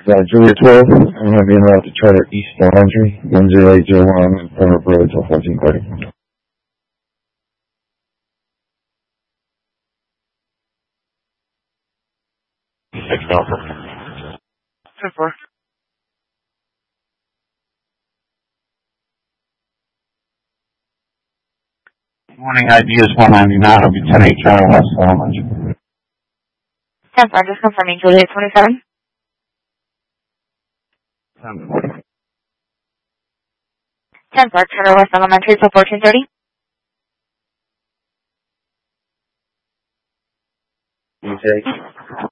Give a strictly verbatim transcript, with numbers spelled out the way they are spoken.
Uh, Julia twelve, I'm going to be in route to Charter East Laundry, one zero eight zero one, and Plymouth Road till fourteen thirty. Six Alpha. ten four. Morning I D is one ninety-nine. It'll be ten eight Charter West Elementary. ten four, just confirming Juliet twenty-seven. ten four. ten four, Charter West Elementary till fourteen thirty. Okay.